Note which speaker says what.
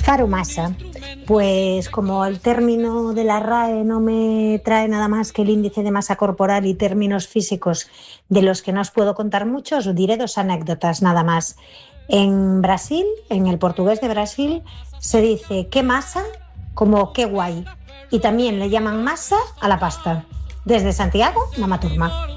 Speaker 1: Faromasa. Pues como el término de la RAE no me trae nada más que el índice de masa corporal y términos físicos de los que no os puedo contar mucho, os diré 2 anécdotas nada más. En Brasil, en el portugués de Brasil, se dice qué masa como qué guay. Y también le llaman masa a la pasta. Desde Santiago, Mama Turma.